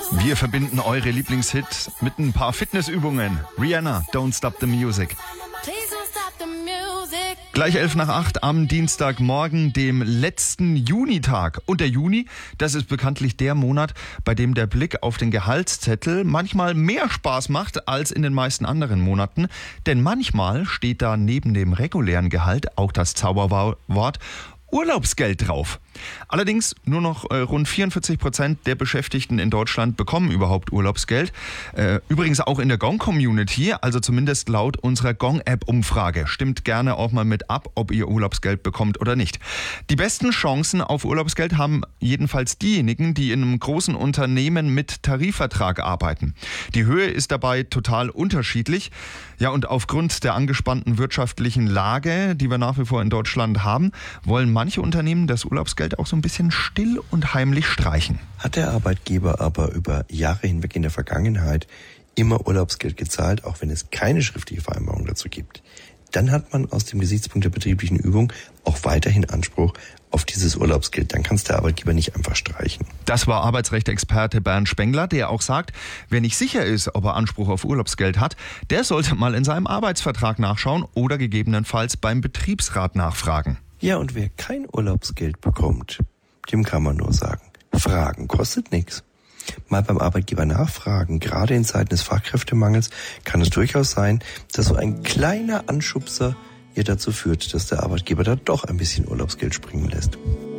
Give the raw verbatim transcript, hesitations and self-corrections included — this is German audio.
Wir verbinden eure Lieblingshits mit ein paar Fitnessübungen. Rihanna, Don't Stop the Music. Gleich elf nach acht am Dienstagmorgen, dem letzten Junitag. Und der Juni, das ist bekanntlich der Monat, bei dem der Blick auf den Gehaltszettel manchmal mehr Spaß macht als in den meisten anderen Monaten. Denn manchmal steht da neben dem regulären Gehalt auch das Zauberwort Urlaubsgeld drauf. Allerdings nur noch äh, rund vierundvierzig Prozent der Beschäftigten in Deutschland bekommen überhaupt Urlaubsgeld. Äh, übrigens auch in der Gong-Community, also zumindest laut unserer Gong-App-Umfrage. Stimmt gerne auch mal mit ab, ob ihr Urlaubsgeld bekommt oder nicht. Die besten Chancen auf Urlaubsgeld haben jedenfalls diejenigen, die in einem großen Unternehmen mit Tarifvertrag arbeiten. Die Höhe ist dabei total unterschiedlich. Ja, und aufgrund der angespannten wirtschaftlichen Lage, die wir nach wie vor in Deutschland haben, wollen manche Unternehmen das Urlaubsgeld auch so ein bisschen still und heimlich streichen. Hat der Arbeitgeber aber über Jahre hinweg in der Vergangenheit immer Urlaubsgeld gezahlt, auch wenn es keine schriftliche Vereinbarung dazu gibt, dann hat man aus dem Gesichtspunkt der betrieblichen Übung auch weiterhin Anspruch auf dieses Urlaubsgeld. Dann kann es der Arbeitgeber nicht einfach streichen. Das war Arbeitsrechtsexperte Bernd Spengler, der auch sagt, wer nicht sicher ist, ob er Anspruch auf Urlaubsgeld hat, der sollte mal in seinem Arbeitsvertrag nachschauen oder gegebenenfalls beim Betriebsrat nachfragen. Ja, und wer kein Urlaubsgeld bekommt, dem kann man nur sagen, Fragen kostet nichts. Mal beim Arbeitgeber nachfragen. Gerade in Zeiten des Fachkräftemangels kann es durchaus sein, dass so ein kleiner Anschubser ja dazu führt, dass der Arbeitgeber da doch ein bisschen Urlaubsgeld springen lässt.